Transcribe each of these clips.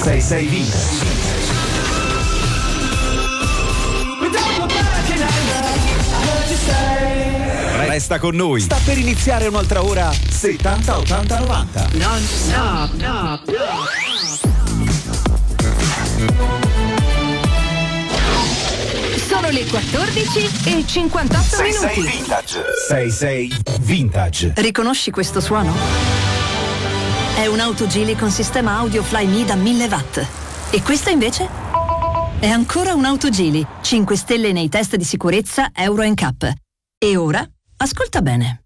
66 Vintage. Resta con noi. Sta per iniziare un'altra ora 70 80 90. Non stop, no. Sono le 14 e 58 66 minuti. Vintage. 66 Vintage. Riconosci questo suono? È un'auto Geely con sistema audio Fly Me da 1000 watt. E questa invece? È ancora un'auto Geely. 5 stelle nei test di sicurezza Euro NCAP. E ora? Ascolta bene.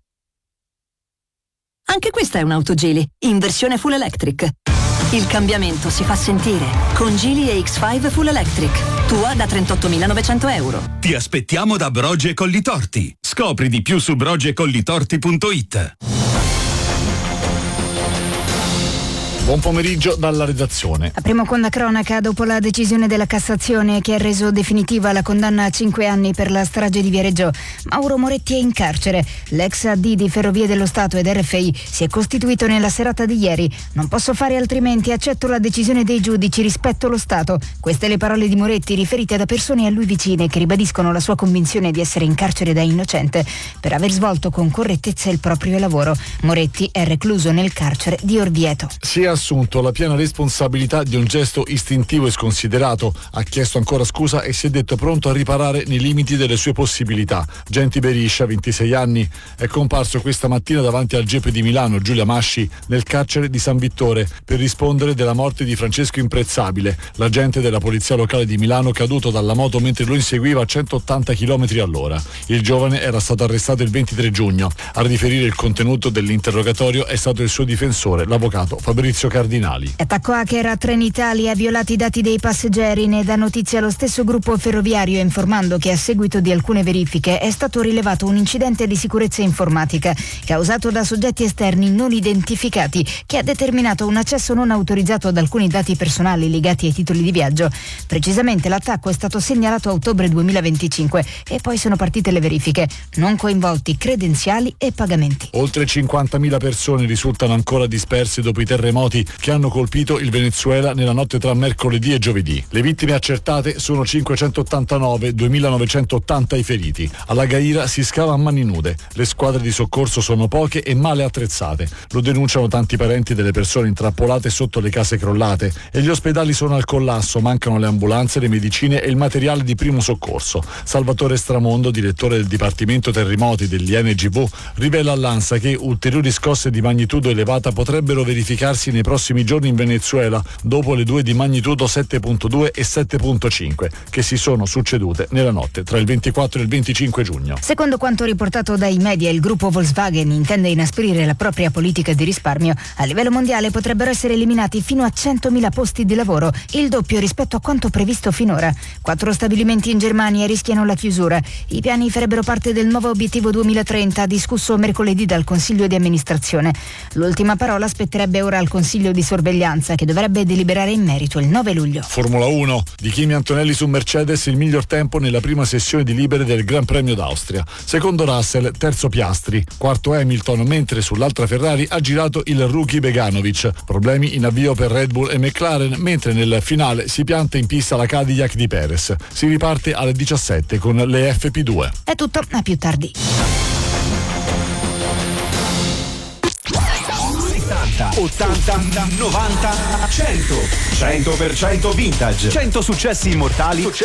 Anche questa è un'auto Geely, in versione full electric. Il cambiamento si fa sentire con Geely EX5 Full Electric. Tua da 38.900 euro. Ti aspettiamo da Brogi e Collitorti. Scopri di più su brogiecollitorti.it. Buon pomeriggio dalla redazione. Apriamo con la cronaca. Dopo la decisione della Cassazione che ha reso definitiva la condanna a 5 anni per la strage di Viareggio, Mauro Moretti è in carcere. L'ex AD di Ferrovie dello Stato ed RFI si è costituito nella serata di ieri. Non posso fare altrimenti, accetto la decisione dei giudici, rispetto lo Stato. Queste le parole di Moretti riferite da persone a lui vicine che ribadiscono la sua convinzione di essere in carcere da innocente per aver svolto con correttezza il proprio lavoro. Moretti è recluso nel carcere di Orvieto. Si è assunto la piena responsabilità di un gesto istintivo e sconsiderato, ha chiesto ancora scusa e si è detto pronto a riparare nei limiti delle sue possibilità. Genti Beriscia, 26 anni, è comparso questa mattina davanti al GIP di Milano, Giulia Masci, nel carcere di San Vittore, per rispondere della morte di Francesco Imprezzabile, l'agente della polizia locale di Milano caduto dalla moto mentre lo inseguiva a 180 km all'ora. Il giovane era stato arrestato il 23 giugno. A riferire il contenuto dell'interrogatorio è stato il suo difensore, l'avvocato Fabrizio Cardinali. Attacco hacker a Trenitalia, ha violato i dati dei passeggeri. Ne dà notizia lo stesso gruppo ferroviario, informando che a seguito di alcune verifiche è stato rilevato un incidente di sicurezza informatica causato da soggetti esterni non identificati che ha determinato un accesso non autorizzato ad alcuni dati personali legati ai titoli di viaggio. Precisamente l'attacco è stato segnalato a ottobre 2025 e poi sono partite le verifiche. Non coinvolti credenziali e pagamenti. Oltre 50.000 persone risultano ancora disperse dopo i terremoti che hanno colpito il Venezuela nella notte tra mercoledì e giovedì. Le vittime accertate sono 589, 2.980 i feriti. Alla Gaira si scava a mani nude. Le squadre di soccorso sono poche e male attrezzate. Lo denunciano tanti parenti delle persone intrappolate sotto le case crollate e gli ospedali sono al collasso, mancano le ambulanze, le medicine e il materiale di primo soccorso. Salvatore Stramondo, direttore del Dipartimento Terremoti dell'INGV, rivela all'ANSA che ulteriori scosse di magnitudo elevata potrebbero verificarsi nei prossimi giorni in Venezuela, dopo le due di magnitudo 7.2 e 7.5 che si sono succedute nella notte tra il 24 e il 25 giugno. Secondo quanto riportato dai media, il gruppo Volkswagen intende inasprire la propria politica di risparmio. A livello mondiale potrebbero essere eliminati fino a 100.000 posti di lavoro, il doppio rispetto a quanto previsto finora. 4 stabilimenti in Germania rischiano la chiusura. I piani farebbero parte del nuovo obiettivo 2030 discusso mercoledì dal Consiglio di amministrazione. L'ultima parola spetterebbe ora al Consiglio di sorveglianza, che dovrebbe deliberare in merito il 9 luglio. Formula 1. Di Kimi Antonelli su Mercedes il miglior tempo nella prima sessione di libere del Gran Premio d'Austria. Secondo Russell, terzo Piastri, quarto Hamilton, mentre sull'altra Ferrari ha girato il rookie Beganovic. Problemi in avvio per Red Bull e McLaren, mentre nel finale si pianta in pista la Cadillac di Perez. Si riparte alle 17 con le FP2. È tutto, a più tardi. 80, 90, 100. 100% vintage. 100 successi immortali